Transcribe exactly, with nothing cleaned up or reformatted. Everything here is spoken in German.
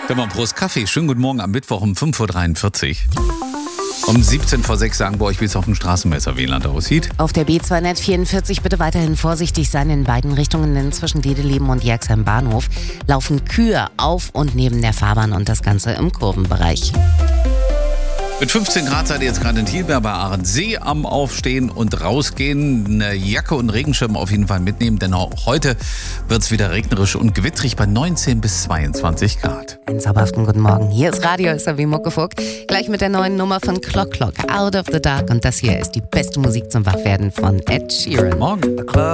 Dann mal Prost Kaffee. Schönen guten Morgen am Mittwoch um fünf Uhr dreiundvierzig. Um siebzehn vor sechs sagen wir euch, wie es auf dem Straßenmesser Wieland aussieht. Auf der B zweihundertvierundvierzig bitte weiterhin vorsichtig sein in beiden Richtungen, denn zwischen Dedeleben und Jerxheim Bahnhof laufen Kühe auf und neben der Fahrbahn und das Ganze im Kurvenbereich. Mit fünfzehn Grad seid ihr jetzt gerade in Thielberg bei Ahrensee am Aufstehen und rausgehen. Eine Jacke und Regenschirm auf jeden Fall mitnehmen, denn auch heute wird es wieder regnerisch und gewittrig bei neunzehn bis zweiundzwanzig Grad. Einen zauberhaften guten Morgen. Hier ist Radio S R W Muckefuck. Gleich mit der neuen Nummer von Clock Clock, Out of the Dark. Und das hier ist die beste Musik zum Wachwerden von Ed Sheeran. Morgen.